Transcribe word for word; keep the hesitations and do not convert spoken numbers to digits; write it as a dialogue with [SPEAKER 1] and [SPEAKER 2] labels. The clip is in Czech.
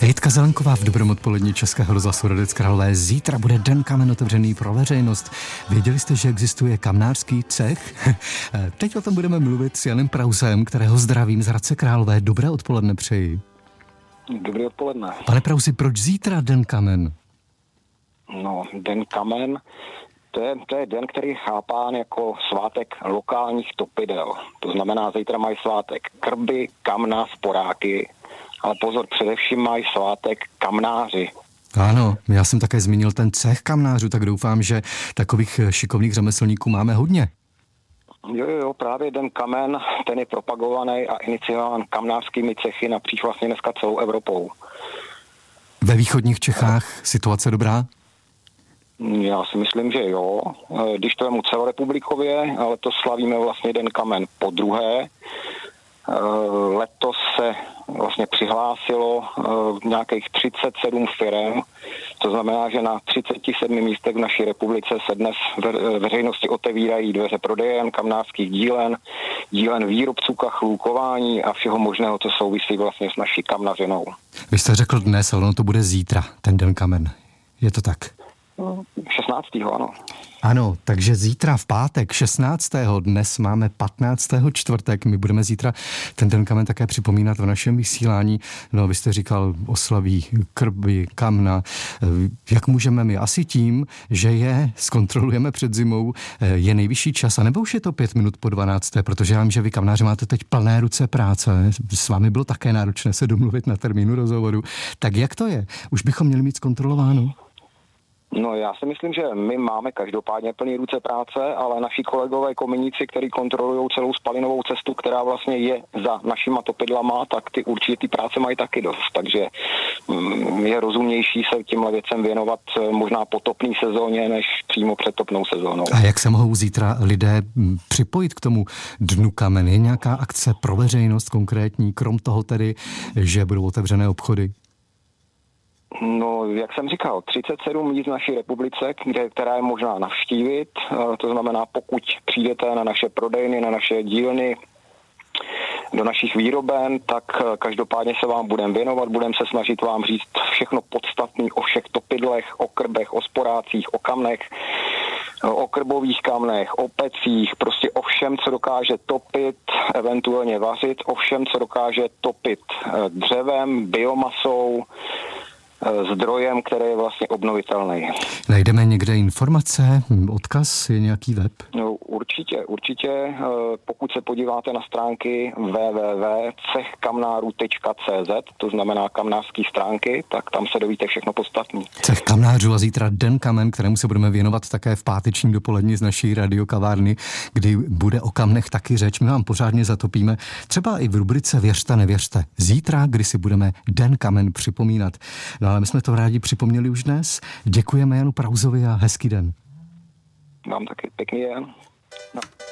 [SPEAKER 1] Jitka Zelenková v Dobrém odpolední Českého rozhlasu Hradec Králové. Zítra bude Den kamen otevřený pro veřejnost. Věděli jste, že existuje kamnářský cech? Teď o tom budeme mluvit s Janem Prausem, kterého zdravím z Hradce Králové. Dobré odpoledne přeji.
[SPEAKER 2] Dobré odpoledne.
[SPEAKER 1] Pane Prausi, proč zítra Den kamen?
[SPEAKER 2] No, Den kamen, to je, to je den, který je chápán jako svátek lokálních topidel. To znamená, zítra mají svátek krby, kamna, sporáky, ale pozor, především mají svátek kamnáři.
[SPEAKER 1] Ano, já jsem také zmínil ten cech kamnářů, tak doufám, že takových šikovných řemeslníků máme hodně.
[SPEAKER 2] Jo, jo, jo, právě Den kamen, ten je propagovaný a iniciován kamnářskými cechy napříč vlastně dneska celou Evropou.
[SPEAKER 1] Ve východních Čechách situace dobrá?
[SPEAKER 2] Já si myslím, že jo. Když to vemu celorepublikově, ale to slavíme vlastně Den kamen po druhé. Letos se vlastně přihlásilo nějakých třicet sedm firem, to znamená, že na třicet sedm místech v naší republice se dnes veřejnosti otevírají dveře prodejen, kamnářských dílen, dílen výrobců kachlů, kování a všeho možného, co souvisí vlastně s naší kamnařinou.
[SPEAKER 1] Vy jste řekl dnes, ale ono to bude zítra, ten Den kamen. Je to tak?
[SPEAKER 2] šestnáctého ano.
[SPEAKER 1] Ano, takže zítra v pátek šestnáctého dnes máme patnáctého čtvrtek, my budeme zítra ten Den kamen také připomínat v našem vysílání. No, vy jste říkal oslaví krby, kamna. Jak můžeme my? Asi tím, že je zkontrolujeme před zimou, je nejvyšší čas, anebo už je to pět minut po dvanácté, protože já vím, že vy kamnáři máte teď plné ruce práce. S vámi bylo také náročné se domluvit na termínu rozhovoru. Tak jak to je? Už bychom měli mít zkontrolováno?
[SPEAKER 2] No, já si myslím, že my máme každopádně plný ruce práce, ale naši kolegové kominíci, kteří kontrolují celou spalinovou cestu, která vlastně je za našima topidlama, tak ty určitě ty práce mají taky dost. Takže je rozumnější se tímhle věcem věnovat možná po topné sezóně, než přímo před topnou sezónou.
[SPEAKER 1] A jak se mohou zítra lidé připojit k tomu Dnu kamen? Je nějaká akce pro veřejnost konkrétní, krom toho tedy, že budou otevřené obchody?
[SPEAKER 2] No, jak jsem říkal, třicet sedm míst v naší republice, kde, která je možná navštívit. To znamená, pokud přijdete na naše prodejny, na naše dílny, do našich výroben, tak každopádně se vám budeme věnovat, budeme se snažit vám říct všechno podstatné o všech topidlech, o krbech, o sporácích, o kamnech, o krbových kamnech, o pecích, prostě o všem, co dokáže topit, eventuálně vařit, o všem, co dokáže topit dřevem, biomasou, zdrojem, který je vlastně obnovitelný.
[SPEAKER 1] Najdeme někde informace, odkaz, je nějaký web?
[SPEAKER 2] No, určitě, určitě. Pokud se podíváte na stránky w w w tečka cech kamnáru tečka c z, to znamená kamnářské stránky, tak tam se dovíte všechno podstatné.
[SPEAKER 1] Cech kamnářů a zítra Den kamen, kterému se budeme věnovat také v páteční dopoledni z naší radiokavárny, kdy bude o kamnech taky řeč. My vám pořádně zatopíme, třeba i v rubrice Věřte, nevěřte. Zítra, kdy si budeme Den kamen připomínat. No, ale my jsme to rádi připomněli už dnes. Děkujeme Janu Prausovi a hezký den.
[SPEAKER 2] Vám taky pěkný den. No.